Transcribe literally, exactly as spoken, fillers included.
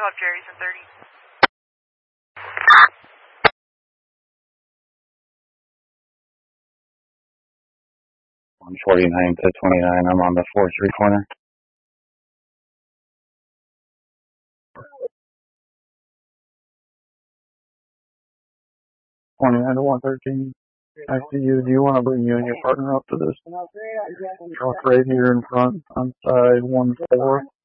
You'll have Jerry's in thirty. one forty-nine to twenty-nine, I'm on the four three corner. twenty-nine to one thirteen. I see you. Do you want to bring you and your partner up to this truck right here in front on side one four?